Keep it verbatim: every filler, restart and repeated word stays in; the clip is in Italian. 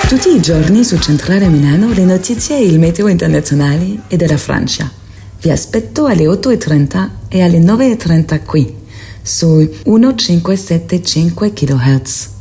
Tutti i giorni su Centrale Milano le notizie e il meteo internazionali e della Francia. Vi aspetto alle otto e trenta e alle nove e trenta qui, su millecinquecentosettantacinque chilohertz.